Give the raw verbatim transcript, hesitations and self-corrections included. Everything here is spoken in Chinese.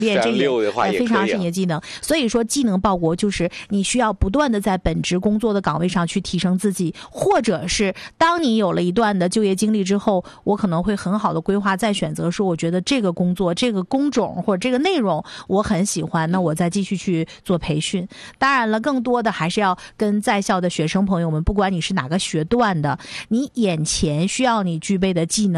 练这个的话也可以、啊、 非常是你的技能。所以说技能报国就是你需要不断的在本职工作的岗位上去提升自己，或者是当你有了一段的就业经历之后，我可能会很好的规划再选择，说我觉得这个工作这个工种或者这个内容我很喜欢，那我再继续去做培训。当然了，更多的还是要跟在校的学生朋友们，不管你是哪个学段的，你眼前需要你具备的技能